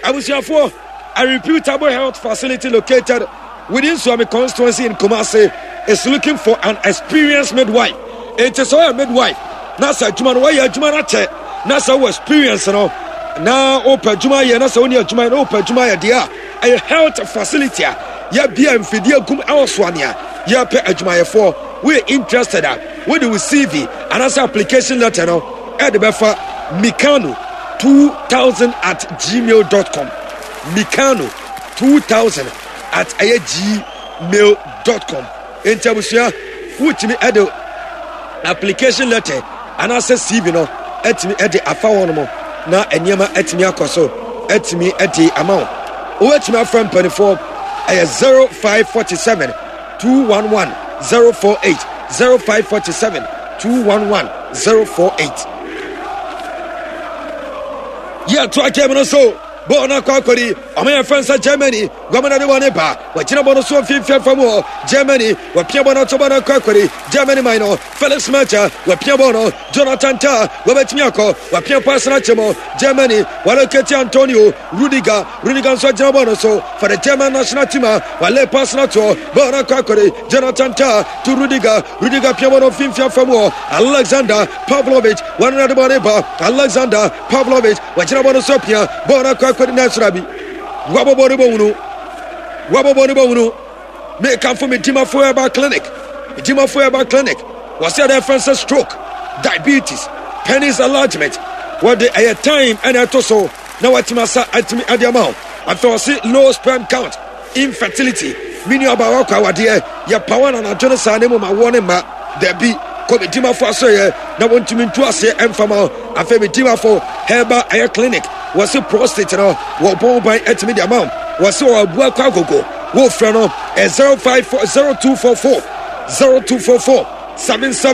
Abusiafo, a reputable health facility located within Swami constituency in Kumasi is looking for an experienced midwife. It is a midwife. Nasa Juman, why you Jumana che? Nasa experience, Now, Opa Juma, Nasa only a Juma, Opa Juma, dear. A health facility. Ya Bia and Fidia Gum Awswania. Ya Pe Ajumaya 4. We're interested at what do we CV and as application letter at the Befa Mikano 2000 at gmail.com. Mikano 2000 at gmail.com. In Tabusia, which me at the application letter and I say CV no at me at the Afawanamo na Enyama at me akoso at me at the amount. What's my friend 24 0547 211 048 0547 211 048. Yeah, try Germany so. Bona Kwakori, Amaya France Germany, Governor Waneba, Wachina Bonoso Fifth from war, Germany, Wapiabona Tobana Kwakori, Germany Minor, Felix Macha, Wapiabono, Jonathan Ta, Robert Miako, Wapia Passanachemo, Germany, Walaketi Antonio, Rudiger Swajabona so for the German national team, Wale Passanato, Bona Kwakori, Jonathan Ta, to Rudiger Piabono Fifth from war, Alexander Pavlovich, one another Boneba, Alexander Pavlovich, Wachina Bonosopia, Bona Kwakori. Nasrabi Wabo Bonibonu make come from a Dima Forever Clinic. Was there for stroke, diabetes, penis enlargement? What the air time and I so now at Massa at me at the amount. I feel low sperm count, infertility, meaning about our dear, your power and a Jonathan my warning ma there be come Dima for say now want to mean to us here and from our Dima for Herba Air Clinic. Was a prostate no wo bon by at me the amount was so a bua kwagogo wo frano 054 0244 77